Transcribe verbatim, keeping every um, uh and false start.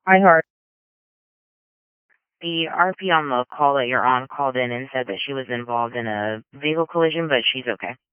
Hi, Hart. The R P on the call that you're on called in and said that she was involved in a vehicle collision, but she's okay.